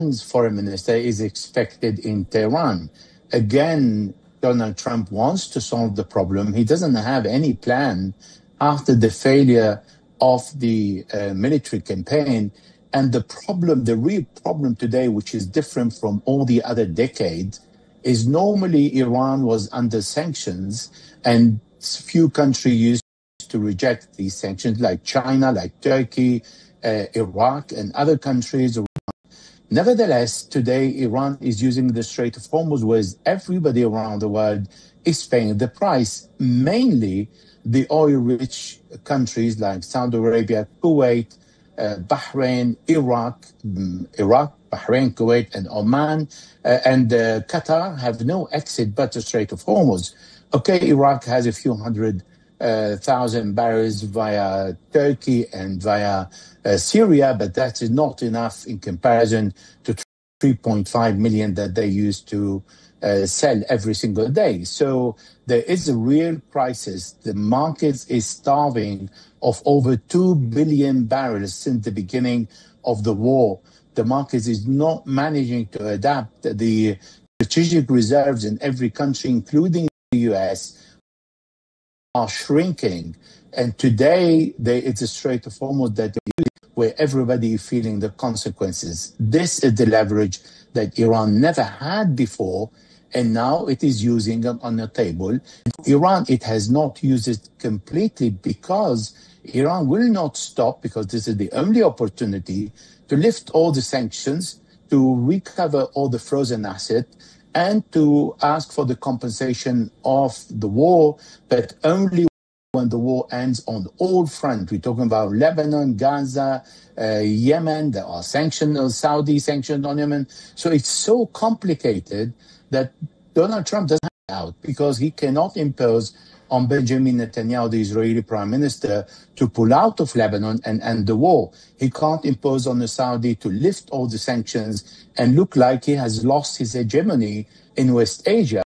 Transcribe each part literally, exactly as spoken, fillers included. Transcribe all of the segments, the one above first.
foreign minister is expected in Tehran. Again, Donald Trump wants to solve the problem. He doesn't have any plan after the failure of the uh, military campaign. And the problem, the real problem today, which is different from all the other decades, is normally Iran was under sanctions and few countries used to reject these sanctions, like China, like Turkey, uh, Iraq, and other countries. Nevertheless, today, Iran is using the Strait of Hormuz, whereas everybody around the world is paying the price, mainly the oil-rich countries like Saudi Arabia, Kuwait, uh, Bahrain, Iraq, um, Iraq, Bahrain, Kuwait, and Oman, uh, and uh, Qatar have no exit but the Strait of Hormuz. Okay, Iraq has a few hundred uh, thousand barrels via Turkey and via uh, Syria, but that is not enough in comparison to three point five million that they used to uh, sell every single day. So there is a real crisis. The market is starving of over two billion barrels since the beginning of the war. The market is not managing to adapt. The strategic reserves in every country, including the U S, are shrinking. And today, they, it's a Strait of Hormuz that where everybody is feeling the consequences. This is the leverage that Iran never had before, and now it is using it on the table. Iran, it has not used it completely because Iran will not stop, because this is the only opportunity to lift all the sanctions, to recover all the frozen assets, and to ask for the compensation of the war, but only when the war ends on all fronts. We're talking about Lebanon, Gaza, uh, Yemen. There are sanctions, Saudi sanctions on Yemen. So it's so complicated that Donald Trump doesn't have out because he cannot impose on Benjamin Netanyahu, the Israeli prime minister, to pull out of Lebanon and end the war. He can't impose on the Saudi to lift all the sanctions and look like he has lost his hegemony in West Asia.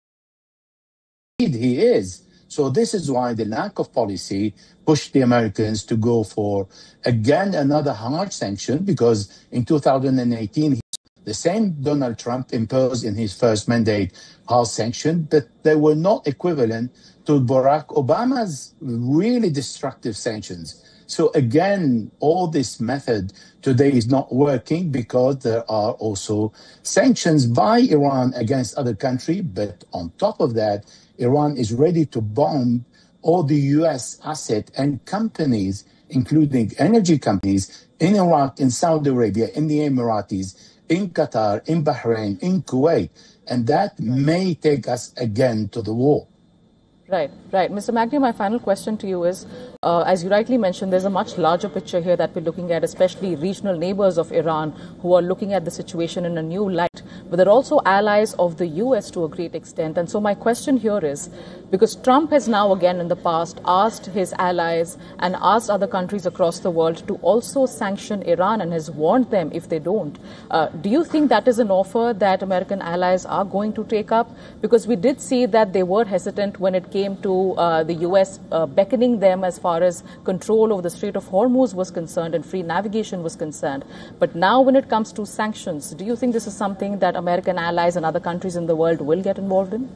Indeed, he is. So this is why the lack of policy pushed the Americans to go for, again, another hard sanction, because in two thousand eighteen, the same Donald Trump imposed in his first mandate hard sanctions, but they were not equivalent to Barack Obama's really destructive sanctions. So again, all this method today is not working because there are also sanctions by Iran against other countries. But on top of that, Iran is ready to bomb all the U S assets and companies, including energy companies in Iraq, in Saudi Arabia, in the Emiratis, in Qatar, in Bahrain, in Kuwait. And that may take us again to the war. Right, right. Mister Magny, my final question to you is, uh, as you rightly mentioned, there's a much larger picture here that we're looking at, especially regional neighbors of Iran who are looking at the situation in a new light. But they're also allies of the U S to a great extent. And so my question here is, because Trump has now again in the past asked his allies and asked other countries across the world to also sanction Iran and has warned them if they don't. Uh, do you think that is an offer that American allies are going to take up? Because we did see that they were hesitant when it came to uh, the U S uh, beckoning them as far as control over the Strait of Hormuz was concerned and free navigation was concerned. But now when it comes to sanctions, do you think this is something that American allies and other countries in the world will get involved in?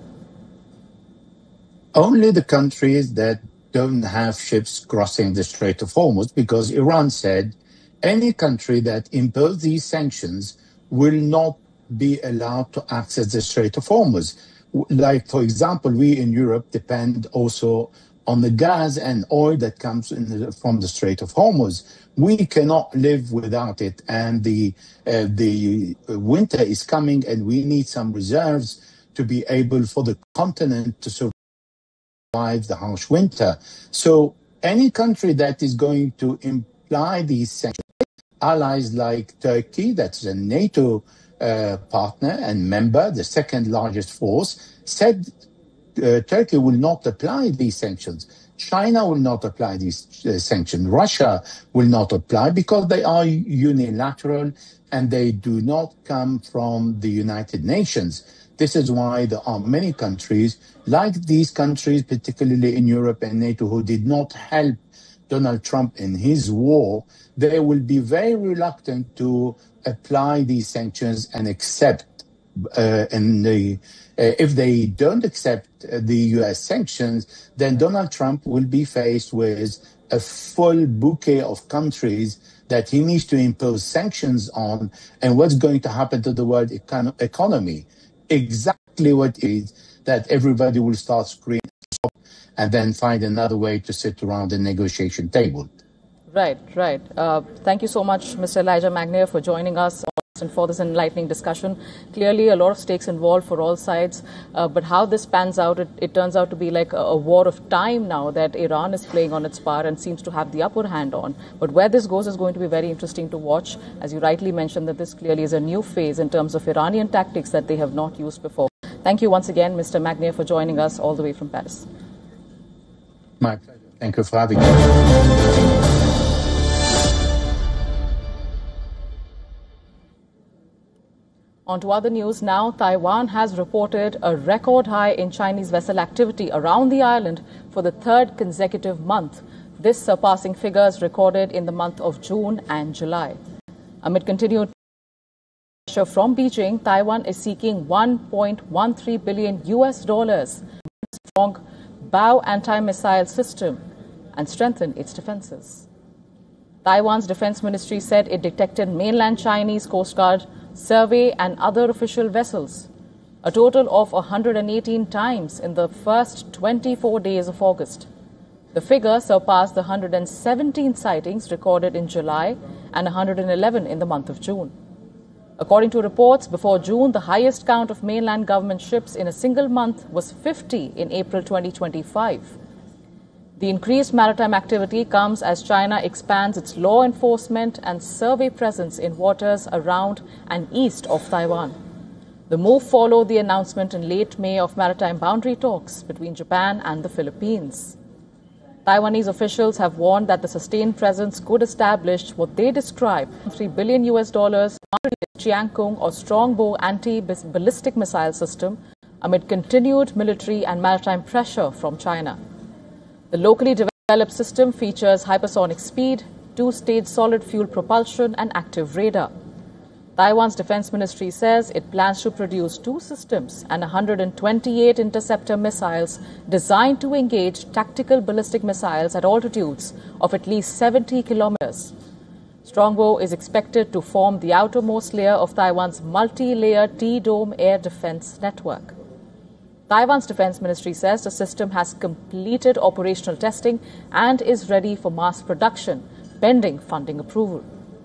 Only the countries that don't have ships crossing the Strait of Hormuz, because Iran said any country that imposes these sanctions will not be allowed to access the Strait of Hormuz. Like, for example, we in Europe depend also on the gas and oil that comes in the, from the Strait of Hormuz. We cannot live without it, and the uh, the winter is coming, and we need some reserves to be able for the continent to survive the harsh winter. So any country that is going to imply these sanctions, allies like Turkey, that's a NATO uh, partner and member, the second largest force, said uh, Turkey will not apply these sanctions. China will not apply these uh, sanctions. Russia will not apply because they are unilateral and they do not come from the United Nations. This is why there are many countries, like these countries, particularly in Europe and NATO, who did not help Donald Trump in his war, they will be very reluctant to apply these sanctions and accept. Uh, and the, uh, if they don't accept the U S sanctions, then Donald Trump will be faced with a full bouquet of countries that he needs to impose sanctions on. And what's going to happen to the world econ- economy? Exactly what is that everybody will start screaming and then find another way to sit around the negotiation table. Right, right. Uh, thank you so much, Mister Elijah Magnier, for joining us and for this enlightening discussion. Clearly, a lot of stakes involved for all sides, uh, but how this pans out, it, it turns out to be like a, a war of time now that Iran is playing on its power and seems to have the upper hand on. But where this goes is going to be very interesting to watch. As you rightly mentioned, that this clearly is a new phase in terms of Iranian tactics that they have not used before. Thank you once again, Mister Magnier, for joining us all the way from Paris. My pleasure. Thank you for having me. On to other news now. Taiwan has reported a record high in Chinese vessel activity around the island for the third consecutive month, this surpassing figures recorded in the month of June and July. Amid continued pressure from Beijing, Taiwan is seeking one point one three billion U S dollars for a strong bow anti-missile system and strengthen its defenses. Taiwan's defense ministry said it detected mainland Chinese Coast Guard survey and other official vessels, a total of one hundred eighteen times in the first twenty-four days of August. The figure surpassed the one hundred seventeen sightings recorded in July and one hundred eleven in the month of June. According to reports, before June, the highest count of mainland government ships in a single month was fifty in April twenty twenty-five. The increased maritime activity comes as China expands its law enforcement and survey presence in waters around and east of Taiwan. The move followed the announcement in late May of maritime boundary talks between Japan and the Philippines. Taiwanese officials have warned that the sustained presence could establish what they describe three billion U S dollars Jiangkung or Strongbow anti-ballistic missile system amid continued military and maritime pressure from China. The locally developed system features hypersonic speed, two-stage solid fuel propulsion, and active radar. Taiwan's defense ministry says it plans to produce two systems and one hundred twenty-eight interceptor missiles designed to engage tactical ballistic missiles at altitudes of at least seventy kilometers. Strongbow is expected to form the outermost layer of Taiwan's multi-layer T-dome air defense network. Taiwan's defense ministry says the system has completed operational testing and is ready for mass production, pending funding approval.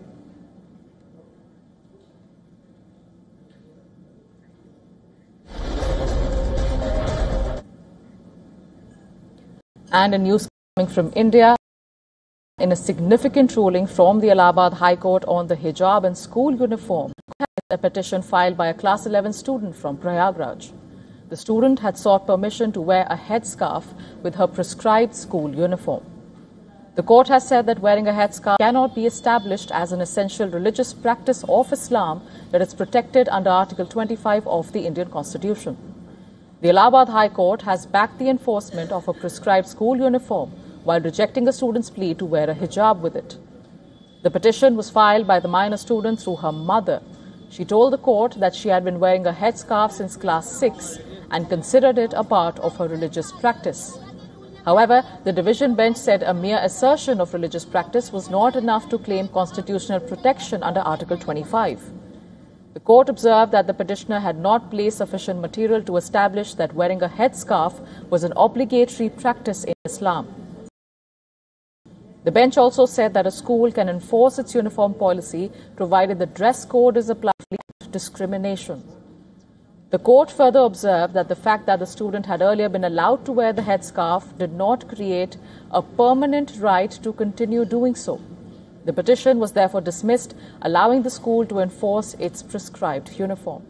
And in news coming from India, in a significant ruling from the Allahabad High Court on the hijab and school uniform, a petition filed by a class eleven student from Prayagraj. The student had sought permission to wear a headscarf with her prescribed school uniform. The court has said that wearing a headscarf cannot be established as an essential religious practice of Islam that is protected under Article twenty-five of the Indian Constitution. The Allahabad High Court has backed the enforcement of a prescribed school uniform while rejecting the student's plea to wear a hijab with it. The petition was filed by the minor student through her mother. She told the court that she had been wearing a headscarf since class six and considered it a part of her religious practice. However, the division bench said a mere assertion of religious practice was not enough to claim constitutional protection under Article twenty-five. The court observed that the petitioner had not placed sufficient material to establish that wearing a headscarf was an obligatory practice in Islam. The bench also said that a school can enforce its uniform policy provided the dress code is applied without discrimination. The court further observed that the fact that the student had earlier been allowed to wear the headscarf did not create a permanent right to continue doing so. The petition was therefore dismissed, allowing the school to enforce its prescribed uniform.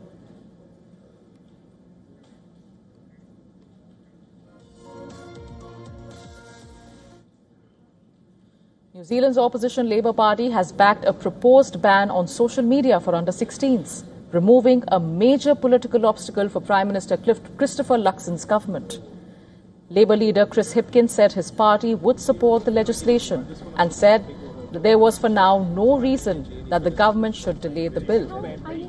New Zealand's opposition Labour Party has backed a proposed ban on social media for under sixteens, removing a major political obstacle for Prime Minister Cliff Christopher Luxon's government. Labour leader Chris Hipkins said his party would support the legislation and said that there was for now no reason that the government should delay the bill.